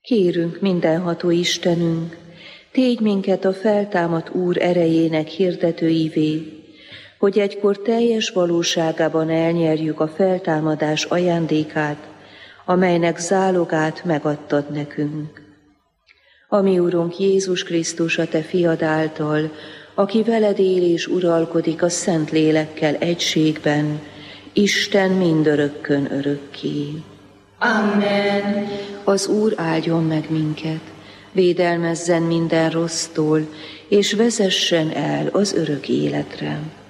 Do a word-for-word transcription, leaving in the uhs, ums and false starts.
Kérünk, mindenható Istenünk, tégy minket a feltámadt Úr erejének hirdetőivé, hogy egykor teljes valóságában elnyerjük a feltámadás ajándékát, amelynek zálogát megadtad nekünk. A mi Urunk Jézus Krisztus, a Te fiad által, aki veled él és uralkodik a Szent Lélekkel egységben, Isten mindörökkön örökké. Amen. Az Úr áldjon meg minket, védelmezzen minden rossztól, és vezessen el az örök életre.